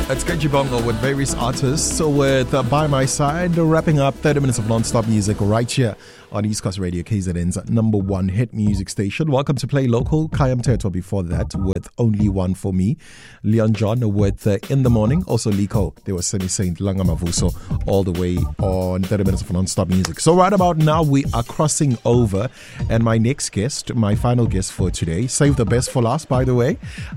It's Kenji Bongo with various artists with By My Side, wrapping up 30 minutes of non-stop music right here on East Coast Radio, KZN's #1 hit music station. Welcome to Play Local. Kayam Teto before that with Only One For Me. Leon John with In The Morning. Also Liko. They were semi-saint Langa Mavuso all the way on 30 minutes of non-stop music. So right about now we are crossing over, and my next guest, my final guest for today, save the best for last by the way.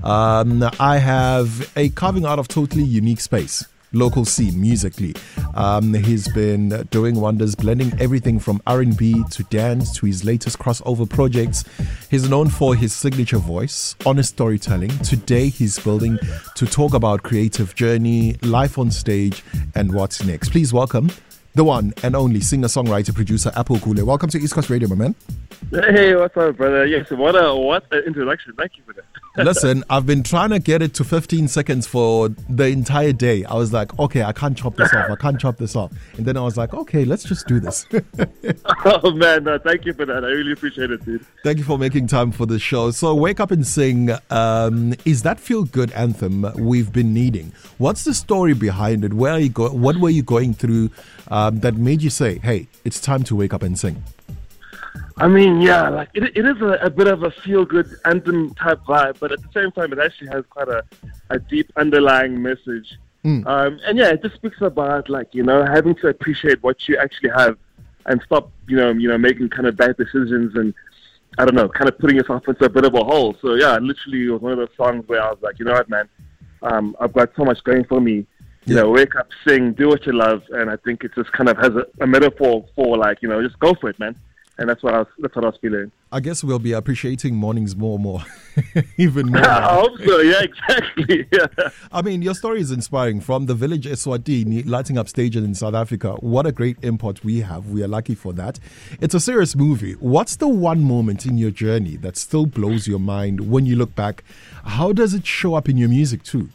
I have a carving out of totally unique space. Local scene musically. He's been doing wonders, blending everything from R&B to dance to his latest crossover projects. He's known for his signature voice, honest storytelling. Today he's building to talk about creative journey, life on stage, and what's next. Please welcome the one and only singer-songwriter, producer Apple Gule. Welcome to East Coast Radio, my man. Hey, what's up, brother? Yes, what an introduction. Thank you for that. Listen, I've been trying to get it to 15 seconds for the entire day. I was like, okay, I can't chop this off. And then I was like, okay, let's just do this. Oh, man, no, thank you for that. I really appreciate it, dude. Thank you for making time for the show. So Wake Up and Sing is that feel-good anthem we've been needing. What's the story behind it? Where are you what were you going through that made you say, hey, it's time to wake up and sing? I mean, yeah, like it is a bit of a feel-good anthem type vibe, but at the same time, it actually has quite a deep underlying message. And yeah, it just speaks about having to appreciate what you actually have and stop, making kind of bad decisions and I don't know, kind of putting yourself into a bit of a hole. So yeah, literally, it was one of those songs where I was like, you know what, man, I've got so much going for me. Wake up, sing, do what you love, and I think it just kind of has a metaphor for just go for it, man. And that's what I was feeling. I guess we'll be appreciating mornings more, even more. I hope so. Yeah, exactly. Yeah. I mean, your story is inspiring. From the village Eswatini, lighting up stages in South Africa. What a great import we have. We are lucky for that. It's a serious movie. What's the one moment in your journey that still blows your mind when you look back? How does it show up in your music too?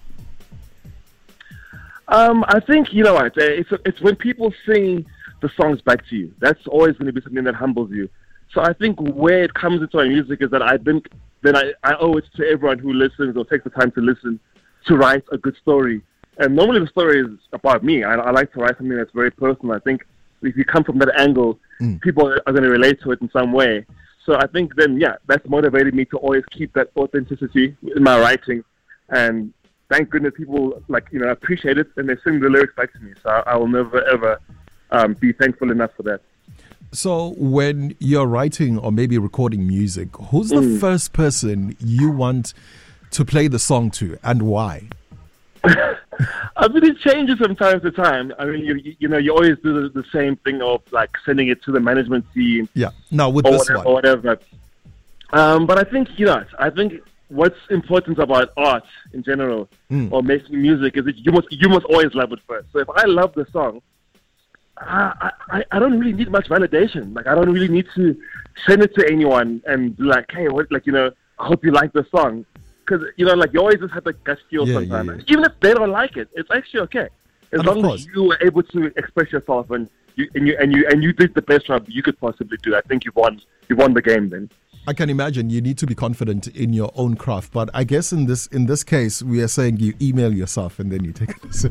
I think what it's when people sing the songs back to you. That's always going to be something that humbles you. So I think where it comes into my music is that I owe it to everyone who listens or takes the time to listen to write a good story. And normally the story is about me. I like to write something that's very personal. I think if you come from that angle, people are going to relate to it in some way. So I think then, yeah, that's motivated me to always keep that authenticity in my writing. And thank goodness people appreciate it and they sing the lyrics back to me. So I will never ever be thankful enough for that. So when you're writing or maybe recording music, who's the first person you want to play the song to and why? I mean, it changes from time to time. I mean, you always do the same thing of sending it to the management team. Yeah. Now with this one. Or whatever. But I think, what's important about art in general or making music is that you must always love it first. So if I love the song, I don't really need much validation. I don't really need to send it to anyone and be like, hey, I hope you like the song. Because, you always just have the gut feel sometimes. Yeah. Even if they don't like it, it's actually okay. As long as you were able to express yourself and you did the best job you could possibly do, I think you've won the game then. I can imagine you need to be confident in your own craft, but I guess in this case, we are saying you email yourself and then you take it.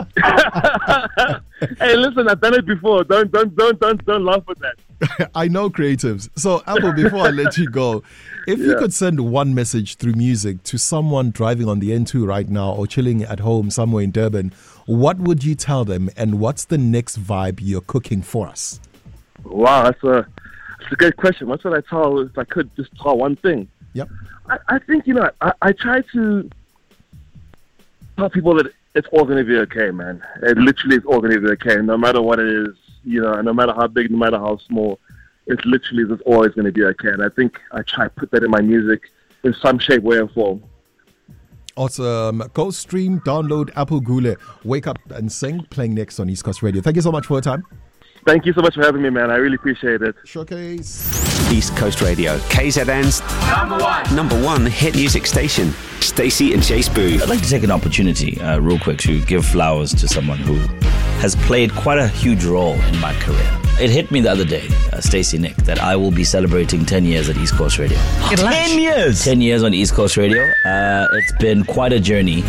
Hey, listen, I've done it before. Don't laugh at that. I know creatives. So, Apple, before I let you go, if you could send one message through music to someone driving on the N2 right now or chilling at home somewhere in Durban, what would you tell them, and what's the next vibe you're cooking for us? Wow, that's a great question. What should I tell if I could just tell one thing? Yep. I think, I try to tell people that it's all going to be okay, man. It literally is all going to be okay, no matter what it is, no matter how big, no matter how small. It's literally just always going to be okay. And I think I try to put that in my music in some shape, way, or form. Awesome. Go stream, download Apple Gule, Wake Up and Sing, playing next on East Coast Radio. Thank you so much for your time. Thank you so much for having me, man. I really appreciate it. Showcase. East Coast Radio, KZN's number one hit music station. Stacey and Chase Boo. I'd like to take an opportunity real quick to give flowers to someone who has played quite a huge role in my career. It hit me the other day, Stacey Nick, that I will be celebrating 10 years at East Coast Radio. 10 years? 10 years on East Coast Radio. It's been quite a journey.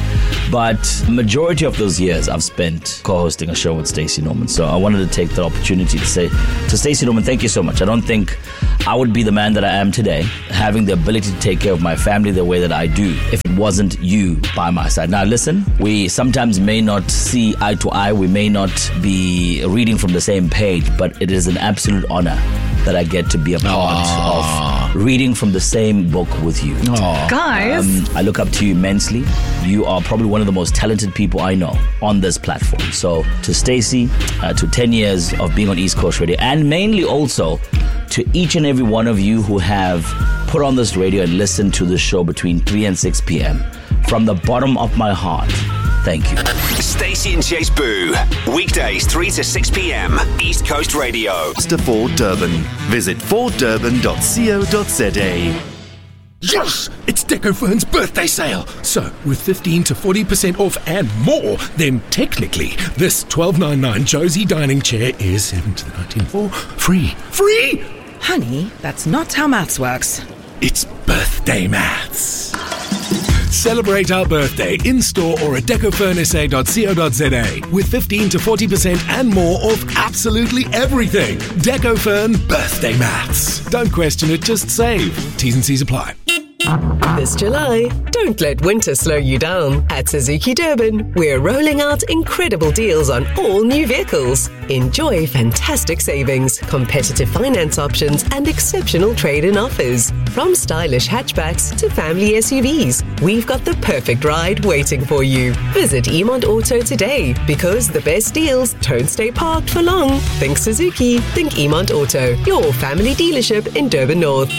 But majority of those years I've spent co-hosting a show with Stacey Norman. So I wanted to take the opportunity to say to Stacey Norman, thank you so much. I don't think I would be the man that I am today, having the ability to take care of my family the way that I do, if it wasn't you by my side. Now listen, we sometimes may not see eye to eye, we may not be reading from the same page, but it is an absolute honor that I get to be a part of reading from the same book with you. Guys, I look up to you immensely. You are probably one of the most talented people I know on this platform. So to Stacey, to 10 years of being on East Coast Radio, and mainly also to each and every one of you who have put on this radio and listened to this show between 3 and 6 p.m. From the bottom of my heart, thank you. Stacey and Chase Boo, weekdays 3 to 6 p.m. East Coast Radio. To Ford Durban. Visit forddurban.co.za. Yes! It's Decofern's birthday sale. So, with 15 to 40% off and more, then technically, this $12.99 Josie dining chair is $17.19 for free. Free! honey, that's not how maths works. It's birthday maths. Celebrate our birthday in-store or at decofernsa.co.za with 15 to 40% and more off absolutely everything. Decofern Birthday Maths. Don't question it, just save. T's and C's apply. This July, don't let winter slow you down. At Suzuki Durban, we're rolling out incredible deals on all new vehicles. Enjoy fantastic savings, competitive finance options, and exceptional trade-in offers. From stylish hatchbacks to family SUVs, we've got the perfect ride waiting for you. Visit Emont Auto today, because the best deals don't stay parked for long. Think Suzuki, think Emont Auto, your family dealership in Durban North.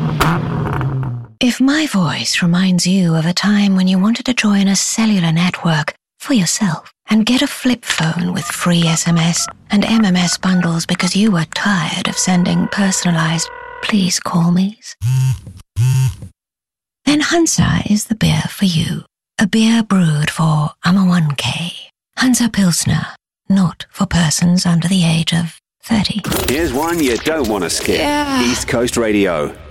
If my voice reminds you of a time when you wanted to join a cellular network for yourself and get a flip phone with free SMS and MMS bundles because you were tired of sending personalized please call me's, then Hansa is the beer for you. A beer brewed for I'm a 1K. Hansa Pilsner, not for persons under the age of 30. Here's one you don't want to skip. Yeah. East Coast Radio.